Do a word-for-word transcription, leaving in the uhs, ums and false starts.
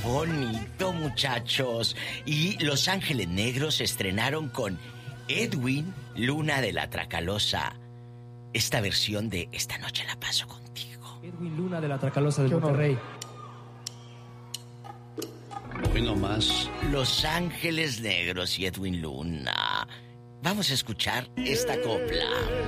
bonito, muchachos. Y Los Ángeles Negros se estrenaron con Edwin Luna de la Tracalosa. Esta versión de Esta noche la paso contigo. Edwin Luna de la Tracalosa de Monterrey. Hoy nomás. Los Ángeles Negros y Edwin Luna. Vamos a escuchar esta copla.